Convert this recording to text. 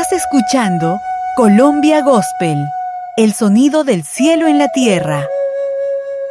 Estás escuchando Colombia Gospel, el sonido del cielo en la tierra.